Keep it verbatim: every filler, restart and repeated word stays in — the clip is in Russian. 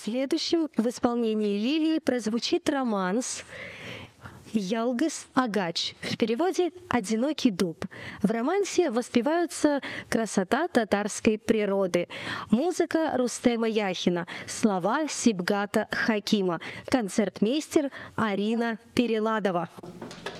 Следующим в исполнении Лилии прозвучит романс «Ялгыс Агач». В переводе «Одинокий дуб». В романсе воспеваются красота татарской природы. Музыка Рустема Яхина, слова Сибгата Хакима, концертмейстер Арина Переладова.